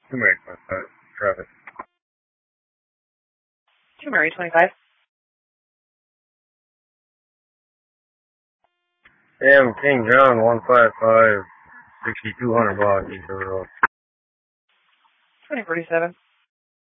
Two Mary 25. Traffic. 2 Mary 25. AM King John 155, 6200 block, East River Road. 2047.